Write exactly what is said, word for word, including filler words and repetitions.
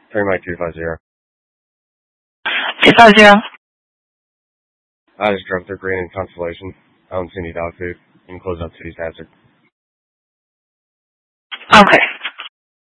Three Mike two five zero. two five zero. I just drove through Green and Constellation. I don't see any dog food. You can close out City's Hazard. Okay.